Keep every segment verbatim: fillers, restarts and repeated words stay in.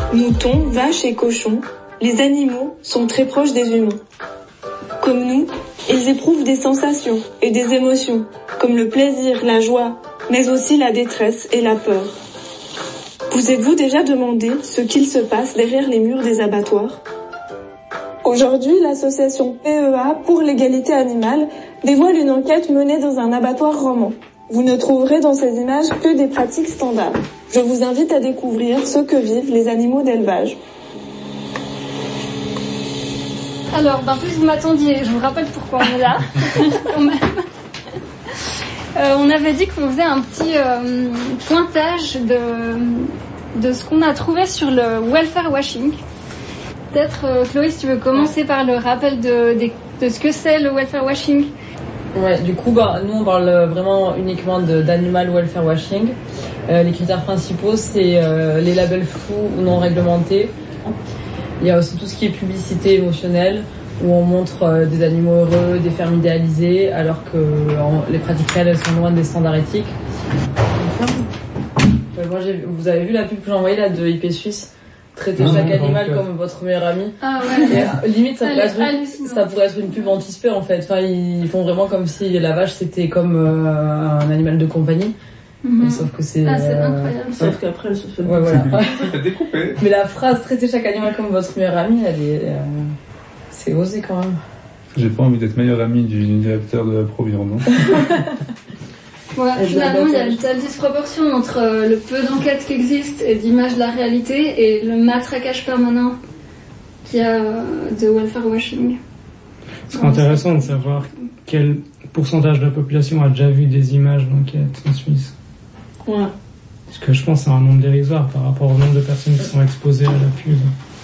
Moutons, vaches et cochons, les animaux sont très proches des humains. Comme nous, ils éprouvent des sensations et des émotions, comme le plaisir, la joie, mais aussi la détresse et la peur. Vous êtes-vous déjà demandé ce qu'il se passe derrière les murs des abattoirs ? Aujourd'hui, l'association P E A pour l'égalité animale dévoile une enquête menée dans un abattoir roman. Vous ne trouverez dans ces images que des pratiques standards. Je vous invite à découvrir ce que vivent les animaux d'élevage. Alors, ben, plus vous m'attendiez, je vous rappelle pourquoi on est là. euh, on avait dit qu'on faisait un petit euh, pointage de, de ce qu'on a trouvé sur le welfare washing. Peut-être, euh, Chloé, si tu veux commencer par le rappel de, de, de ce que c'est le welfare washing. Ouais, du coup, bah, nous on parle vraiment uniquement de, d'animal welfare washing. Euh, les critères principaux, c'est euh, les labels flous ou non réglementés. Il y a aussi tout ce qui est publicité émotionnelle, où on montre euh, des animaux heureux, des fermes idéalisées, alors que en, les pratiques réelles, elles sont loin des standards éthiques. Euh, moi, j'ai, vous avez vu la pub que j'ai envoyée là de I P Suisse ? Traiter ah, chaque animal comme votre meilleur ami. Ah ouais. Et, euh, limite, ça pourrait, être une, ça pourrait être une pub anti-spé en fait. Enfin, ils font vraiment comme si la vache c'était comme euh, un animal de compagnie. Mm-hmm. Sauf que c'est. Ah, c'est euh... incroyable. Sauf ouais. qu'après, elle se fait. Ouais, voilà. C'est découpé. Mais la phrase traiter chaque animal comme votre meilleur ami, elle est. Euh... C'est osé quand même. J'ai pas envie d'être meilleur ami du directeur de la Proviande, non? Ouais, finalement, il y a une telle disproportion entre euh, le peu d'enquêtes qui existent et d'images de la réalité et le matraquage permanent qu'il y a euh, de welfare washing. Ce serait intéressant de savoir quel pourcentage de la population a déjà vu des images d'enquête en Suisse. Ouais. Parce que je pense que c'est un nombre dérisoire par rapport au nombre de personnes qui sont exposées à la pub.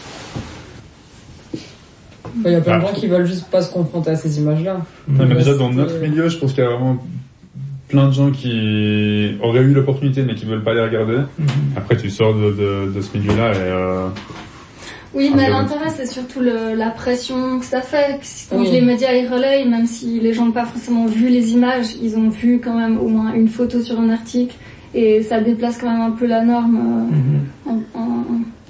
Il y a plein de gens qui veulent juste pas se confronter à ces images-là. Ouais, mais déjà dans notre milieu, je pense qu'il y a vraiment plein de gens qui auraient eu l'opportunité mais qui veulent pas les regarder. Mm-hmm. Après, tu sors de, de, de ce milieu-là et... Euh... Oui, mais l'intérêt, c'est surtout le, la pression que ça fait. Quand oui. les médias y relayent, même si les gens n'ont pas forcément vu les images, ils ont vu quand même au moins une photo sur un article et ça déplace quand même un peu la norme. Euh, mm-hmm. en, en...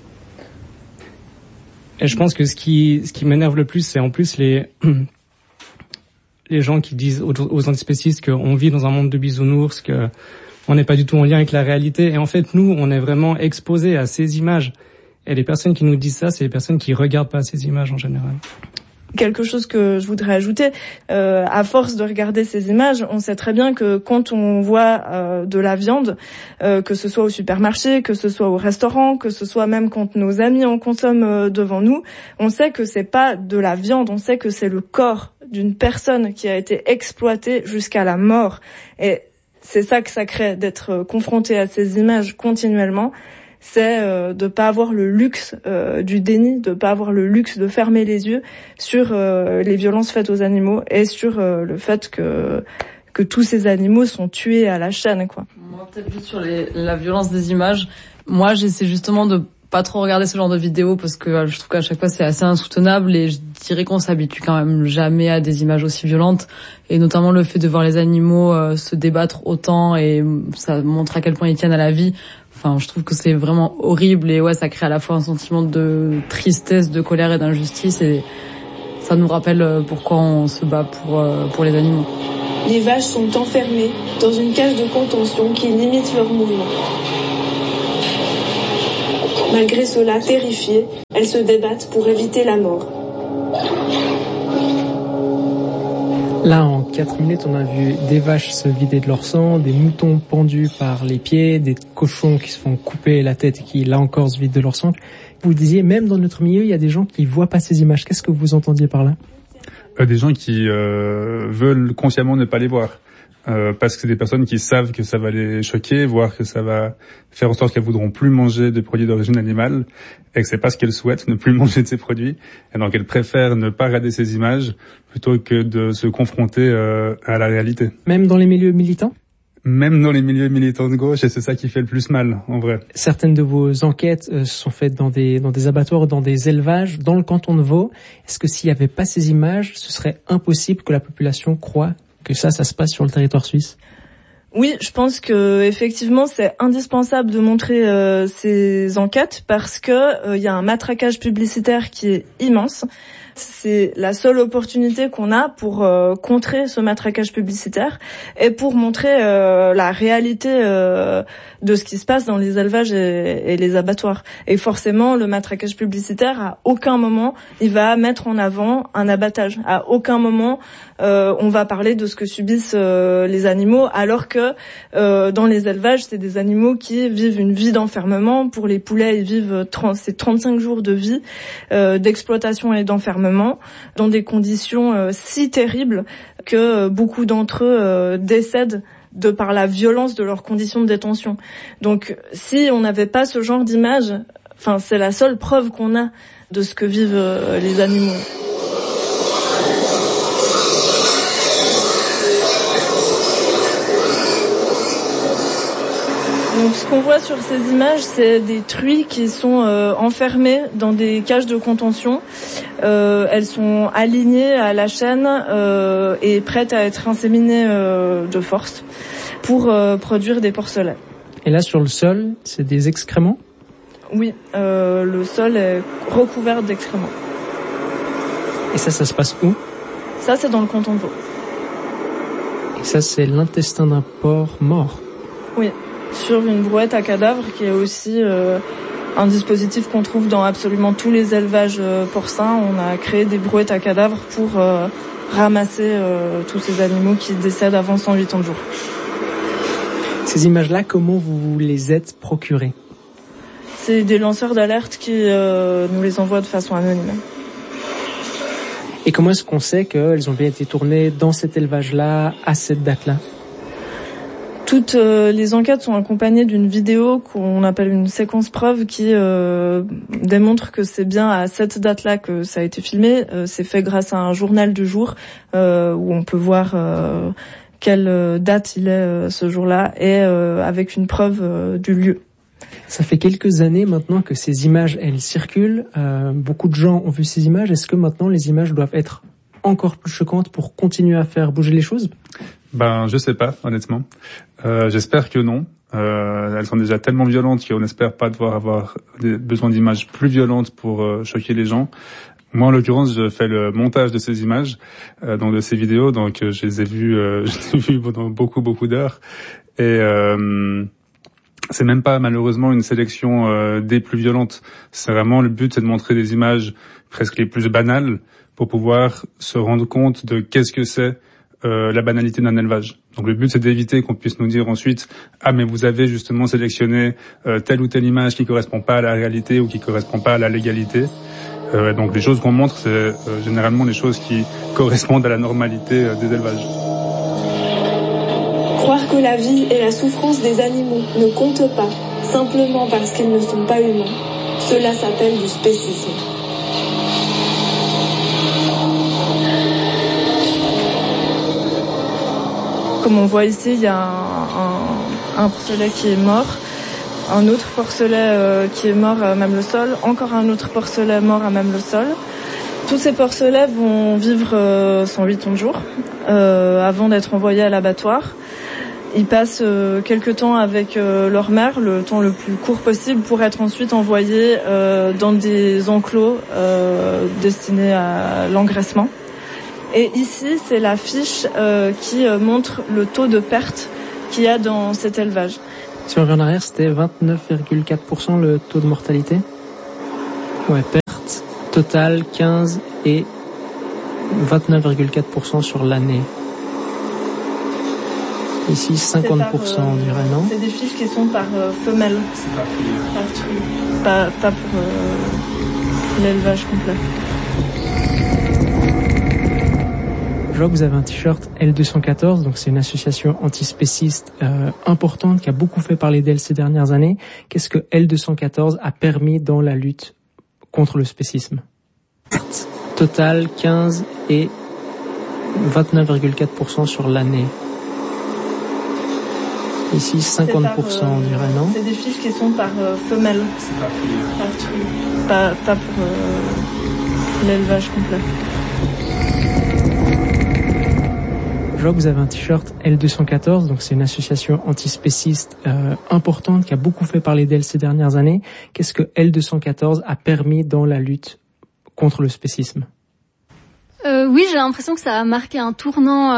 Et je pense que ce qui, ce qui m'énerve le plus, c'est en plus les... les gens qui disent aux, aux antispécistes qu'on vit dans un monde de bisounours, que on n'est pas du tout en lien avec la réalité. Et en fait, nous, on est vraiment exposés à ces images. Et les personnes qui nous disent ça, c'est les personnes qui regardent pas ces images en général. Quelque chose que je voudrais ajouter, euh, à force de regarder ces images, on sait très bien que quand on voit euh, de la viande, euh, que ce soit au supermarché, que ce soit au restaurant, que ce soit même quand nos amis en consomment euh, devant nous, on sait que c'est pas de la viande, on sait que c'est le corps d'une personne qui a été exploitée jusqu'à la mort. Et c'est ça que ça crée, d'être confronté à ces images continuellement. C'est euh, de pas avoir le luxe euh, du déni, de pas avoir le luxe de fermer les yeux sur euh, les violences faites aux animaux et sur euh, le fait que que tous ces animaux sont tués à la chaîne, quoi. Moi, peut-être juste sur les, la violence des images. Moi, j'essaie justement de pas trop regarder ce genre de vidéos parce que je trouve qu'à chaque fois c'est assez insoutenable et je dirais qu'on s'habitue quand même jamais à des images aussi violentes et notamment le fait de voir les animaux euh, se débattre autant et ça montre à quel point ils tiennent à la vie. Enfin, je trouve que c'est vraiment horrible et ouais, ça crée à la fois un sentiment de tristesse, de colère et d'injustice et ça nous rappelle pourquoi on se bat pour euh, pour les animaux. Les vaches sont enfermées dans une cage de contention qui limite leur mouvement. Malgré cela, terrifiées, elles se débattent pour éviter la mort. Là, en quatre minutes, on a vu des vaches se vider de leur sang, des moutons pendus par les pieds, des cochons qui se font couper la tête et qui, là encore, se vident de leur sang. Vous disiez, même dans notre milieu, il y a des gens qui voient pas ces images. Qu'est-ce que vous entendiez par là ? euh, Des gens qui euh, veulent consciemment ne pas les voir. Euh, parce que c'est des personnes qui savent que ça va les choquer, voire que ça va faire en sorte qu'elles voudront plus manger des produits d'origine animale, et que c'est pas ce qu'elles souhaitent, ne plus manger de ces produits, et donc elles préfèrent ne pas regarder ces images plutôt que de se confronter euh, à la réalité. Même dans les milieux militants ? Même dans les milieux militants de gauche, et c'est ça qui fait le plus mal, en vrai. Certaines de vos enquêtes euh, sont faites dans des dans des abattoirs, dans des élevages, dans le canton de Vaud. Est-ce que s'il n'y avait pas ces images, ce serait impossible que la population croie que ça, ça se passe sur le territoire suisse ? Oui, je pense que effectivement c'est indispensable de montrer euh, ces enquêtes parce que il euh, y a un matraquage publicitaire qui est immense. C'est la seule opportunité qu'on a pour euh, contrer ce matraquage publicitaire et pour montrer euh, la réalité euh, de ce qui se passe dans les élevages et, et les abattoirs. Et forcément, le matraquage publicitaire, à aucun moment, il va mettre en avant un abattage. À aucun moment, euh, on va parler de ce que subissent euh, les animaux, alors que euh, dans les élevages, c'est des animaux qui vivent une vie d'enfermement. Pour les poulets, ils vivent trente, c'est trente-cinq jours de vie euh, d'exploitation et d'enfermement dans des conditions euh, si terribles que euh, beaucoup d'entre eux euh, décèdent de par la violence de leurs conditions de détention. Donc si on n'avait pas ce genre d'image, enfin c'est la seule preuve qu'on a de ce que vivent euh, les animaux. Donc ce qu'on voit sur ces images, c'est des truies qui sont euh, enfermées dans des cages de contention. Euh, elles sont alignées à la chaîne euh, et prêtes à être inséminées euh, de force pour euh, produire des porcelets. Et là, sur le sol, c'est des excréments ? Oui, euh, le sol est recouvert d'excréments. Et ça, ça se passe où ? Ça, c'est dans le canton de Vaud. Et ça, c'est l'intestin d'un porc mort ? Oui, sur une brouette à cadavres qui est aussi euh, un dispositif qu'on trouve dans absolument tous les élevages euh, porcins. On a créé des brouettes à cadavres pour euh, ramasser euh, tous ces animaux qui décèdent avant cent huit ans de jour. Ces images-là, comment vous les êtes procurées ? C'est des lanceurs d'alerte qui euh, nous les envoient de façon anonyme. Et comment est-ce qu'on sait qu'elles ont bien été tournées dans cet élevage-là, à cette date-là ? Toutes euh, les enquêtes sont accompagnées d'une vidéo qu'on appelle une séquence preuve qui euh, démontre que c'est bien à cette date-là que ça a été filmé. Euh, c'est fait grâce à un journal du jour euh, où on peut voir euh, quelle date il est euh, ce jour-là et euh, avec une preuve euh, du lieu. Ça fait quelques années maintenant que ces images, elles circulent. Euh, beaucoup de gens ont vu ces images. Est-ce que maintenant les images doivent être encore plus choquantes pour continuer à faire bouger les choses ? Ben, je sais pas, honnêtement. Euh, j'espère que non. Euh, elles sont déjà tellement violentes qu'on n'espère pas devoir avoir des, besoin d'images plus violentes pour euh, choquer les gens. Moi, en l'occurrence, je fais le montage de ces images, euh, donc de ces vidéos, donc euh, je les ai vues, euh, je les ai vues pendant beaucoup, beaucoup d'heures. Et euh, c'est même pas malheureusement une sélection euh, des plus violentes. C'est vraiment le but, c'est de montrer des images presque les plus banales pour pouvoir se rendre compte de qu'est-ce que c'est Euh, la banalité d'un élevage. Donc le but c'est d'éviter qu'on puisse nous dire ensuite ah mais vous avez justement sélectionné euh, telle ou telle image qui correspond pas à la réalité ou qui correspond pas à la légalité. Euh, donc les choses qu'on montre c'est euh, généralement les choses qui correspondent à la normalité euh, des élevages. Croire que la vie et la souffrance des animaux ne comptent pas simplement parce qu'ils ne sont pas humains, cela s'appelle du spécisme. Comme on voit ici, il y a un, un, un porcelet qui est mort, un autre porcelet euh, qui est mort à même le sol, encore un autre porcelet mort à même le sol. Tous ces porcelets vont vivre euh, cent huit ans de jour euh, avant d'être envoyés à l'abattoir. Ils passent euh, quelques temps avec euh, leur mère, le temps le plus court possible, pour être ensuite envoyés euh, dans des enclos euh, destinés à l'engraissement. Et ici, c'est la fiche euh, qui euh, montre le taux de perte qu'il y a dans cet élevage. Si on revient en arrière, c'était vingt-neuf virgule quatre pour cent le taux de mortalité. Ouais, perte totale quinze et vingt-neuf virgule quatre pour cent sur l'année. Ici, cinquante pour cent, par, euh, on dirait, non ? C'est des fiches qui sont par euh, femelle. C'est pas pris. Par truie. Pas, pas pour euh, l'élevage complet. Je vois que vous avez un t-shirt L deux cent quatorze, donc c'est une association antispéciste euh, importante qui a beaucoup fait parler d'elle ces dernières années. Qu'est-ce que L deux cent quatorze a permis dans la lutte contre le spécisme ? Total quinze et vingt-neuf virgule quatre pour cent sur l'année. Ici, cinquante pour cent, par, euh, on dirait, non ? C'est des fiches qui sont par euh, femelle. C'est pas pris. Par truie. Pas, pas pour euh, l'élevage complet. Je Je vois que vous avez un t-shirt L deux cent quatorze, donc c'est une association antispéciste euh, importante qui a beaucoup fait parler d'elle ces dernières années. Qu'est-ce que L deux cent quatorze a permis dans la lutte contre le spécisme ? Euh, oui, j'ai l'impression que ça a marqué un tournant